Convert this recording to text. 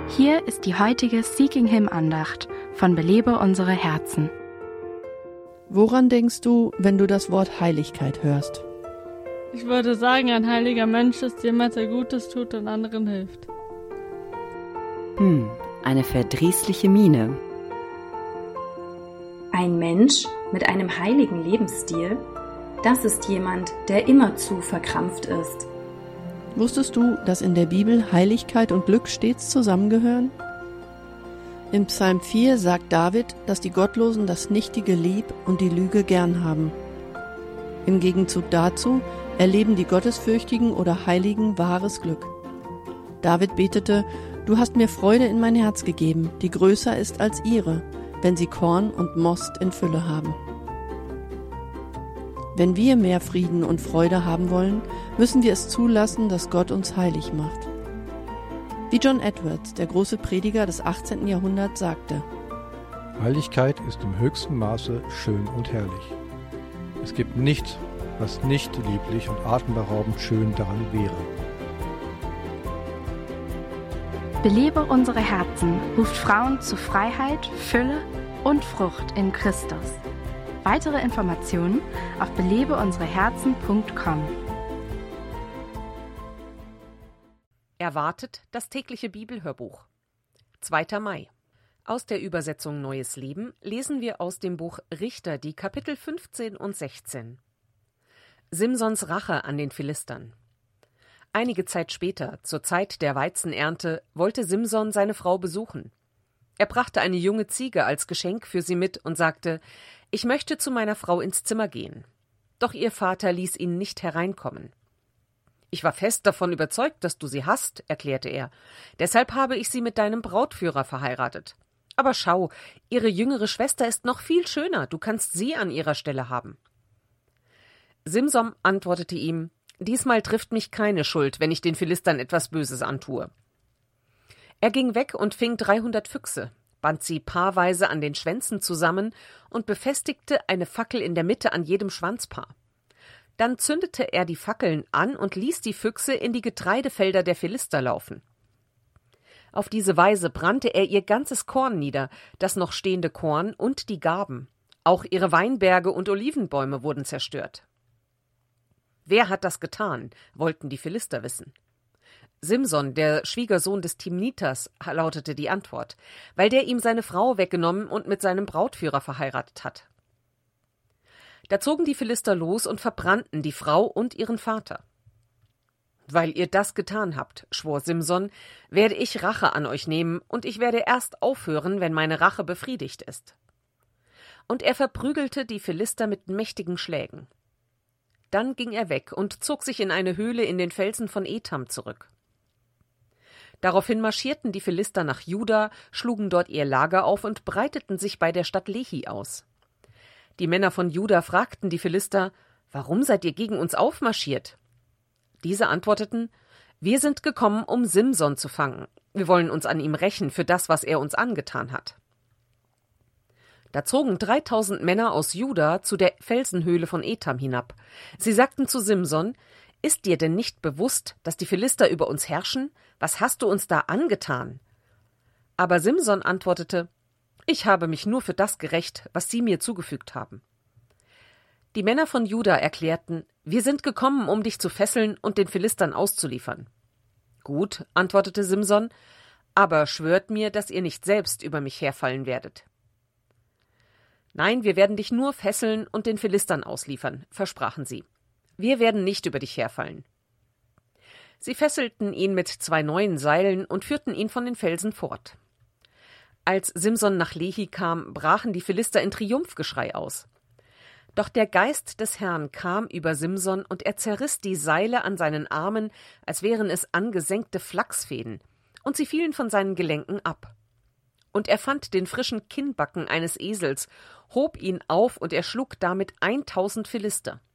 Hier ist die heutige Seeking Him Andacht von Belebe unsere Herzen. Woran denkst du, wenn du das Wort Heiligkeit hörst? Ich würde sagen, ein heiliger Mensch ist jemand, der Gutes tut und anderen hilft. Eine verdrießliche Miene. Ein Mensch mit einem heiligen Lebensstil, das ist jemand, der immerzu verkrampft ist. Wusstest du, dass in der Bibel Heiligkeit und Glück stets zusammengehören? Im Psalm 4 sagt David, dass die Gottlosen das Nichtige lieb und die Lüge gern haben. Im Gegenzug dazu erleben die Gottesfürchtigen oder Heiligen wahres Glück. David betete: Du hast mir Freude in mein Herz gegeben, die größer ist als ihre, wenn sie Korn und Most in Fülle haben. Wenn wir mehr Frieden und Freude haben wollen, müssen wir es zulassen, dass Gott uns heilig macht. Wie John Edwards, der große Prediger des 18. Jahrhunderts, sagte: Heiligkeit ist im höchsten Maße schön und herrlich. Es gibt nichts, was nicht lieblich und atemberaubend schön daran wäre. Belebe unsere Herzen ruft Frauen zu Freiheit, Fülle und Frucht in Christus. Weitere Informationen auf belebeunsereherzen.com. Erwartet das tägliche Bibelhörbuch. 2. Mai. Aus der Übersetzung Neues Leben lesen wir aus dem Buch Richter die Kapitel 15 und 16. Simsons Rache an den Philistern. Einige Zeit später, zur Zeit der Weizenernte, wollte Simson seine Frau besuchen. Er brachte eine junge Ziege als Geschenk für sie mit und sagte: Ich möchte zu meiner Frau ins Zimmer gehen. Doch ihr Vater ließ ihn nicht hereinkommen. Ich war fest davon überzeugt, dass du sie hast, erklärte er. Deshalb habe ich sie mit deinem Brautführer verheiratet. Aber schau, ihre jüngere Schwester ist noch viel schöner, du kannst sie an ihrer Stelle haben. Simson antwortete ihm: Diesmal trifft mich keine Schuld, wenn ich den Philistern etwas Böses antue. Er ging weg und fing 300 Füchse, band sie paarweise an den Schwänzen zusammen und befestigte eine Fackel in der Mitte an jedem Schwanzpaar. Dann zündete er die Fackeln an und ließ die Füchse in die Getreidefelder der Philister laufen. Auf diese Weise brannte er ihr ganzes Korn nieder, das noch stehende Korn und die Garben. Auch ihre Weinberge und Olivenbäume wurden zerstört. Wer hat das getan, wollten die Philister wissen. Simson, der Schwiegersohn des Timnitas, lautete die Antwort, weil der ihm seine Frau weggenommen und mit seinem Brautführer verheiratet hat. Da zogen die Philister los und verbrannten die Frau und ihren Vater. Weil ihr das getan habt, schwor Simson, werde ich Rache an euch nehmen, und ich werde erst aufhören, wenn meine Rache befriedigt ist. Und er verprügelte die Philister mit mächtigen Schlägen. Dann ging er weg und zog sich in eine Höhle in den Felsen von Etam zurück. Daraufhin marschierten die Philister nach Juda, schlugen dort ihr Lager auf und breiteten sich bei der Stadt Lehi aus. Die Männer von Juda fragten die Philister: Warum seid ihr gegen uns aufmarschiert? Diese antworteten: Wir sind gekommen, um Simson zu fangen. Wir wollen uns an ihm rächen für das, was er uns angetan hat. Da zogen 3000 Männer aus Juda zu der Felsenhöhle von Etam hinab. Sie sagten zu Simson: Ist dir denn nicht bewusst, dass die Philister über uns herrschen? Was hast du uns da angetan? Aber Simson antwortete: Ich habe mich nur für das gerächt, was sie mir zugefügt haben. Die Männer von Juda erklärten: Wir sind gekommen, um dich zu fesseln und den Philistern auszuliefern. Gut, antwortete Simson, aber schwört mir, dass ihr nicht selbst über mich herfallen werdet. Nein, wir werden dich nur fesseln und den Philistern ausliefern, versprachen sie. Wir werden nicht über dich herfallen. Sie fesselten ihn mit 2 neuen Seilen und führten ihn von den Felsen fort. Als Simson nach Lehi kam, brachen die Philister in Triumphgeschrei aus. Doch der Geist des Herrn kam über Simson, und er zerriss die Seile an seinen Armen, als wären es angesenkte Flachsfäden, und sie fielen von seinen Gelenken ab. Und er fand den frischen Kinnbacken eines Esels, hob ihn auf und erschlug damit 1000 Philister.